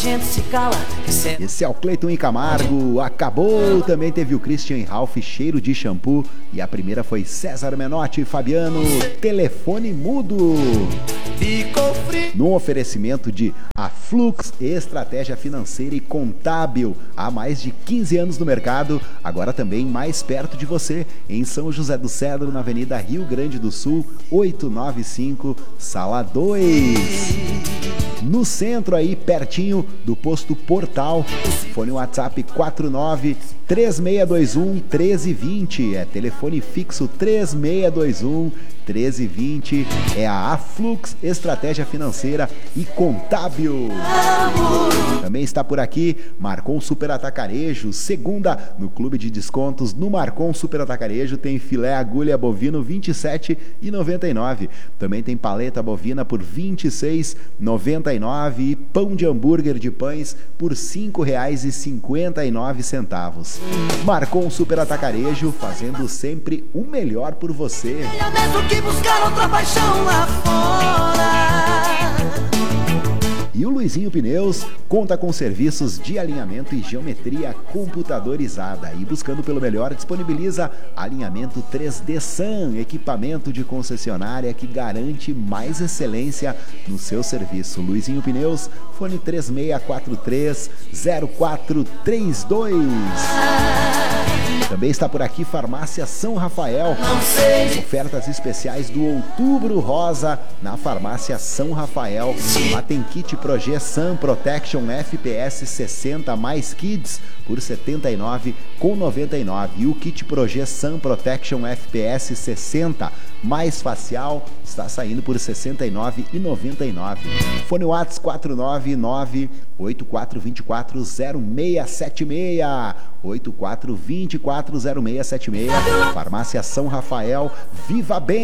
gente se cala. Esse é o Cleiton e Camargo. Acabou. Também teve o Christian Ralph, Cheiro de Shampoo. E a primeira foi César Menotti e Fabiano, Telefone Mudo. No oferecimento de Aflux, estratégia financeira e contábil. Há mais de 15 anos no mercado, agora também mais perto de você, em São José do Cedro, na Avenida Rio Grande do Sul, 895, Sala 2. No centro aí, pertinho do posto Portal. Fone WhatsApp 49-3621-1320. É telefone fixo 3621-1320. É a Aflux, estratégia financeira e contábil. Também está por aqui Marcon Super Atacarejo. Segunda no Clube de Descontos. No Marcon Super Atacarejo tem filé agulha bovino R$ 27,99. Também tem paleta bovina por R$ 26,99 e pão de hambúrguer de pães por R$ 5,59. Marcon Super Atacarejo, fazendo sempre o melhor por você. É mesmo que buscar outra paixão lá fora. E o Luizinho Pneus conta com serviços de alinhamento e geometria computadorizada. E buscando pelo melhor, disponibiliza alinhamento 3D Sun, equipamento de concessionária que garante mais excelência no seu serviço. Luizinho Pneus, fone 3643-0432. Também está por aqui Farmácia São Rafael. Ofertas especiais do Outubro Rosa na Farmácia São Rafael. Lá tem kit Projet Sun Protection FPS 60 mais Kids por R$ 79,99. E o kit Projet Sun Protection FPS 60 mais facial está saindo por R$ 69,99. Fone WhatsApp 499-8424-0676. 8424-0676. Farmácia São Rafael. Viva Bem!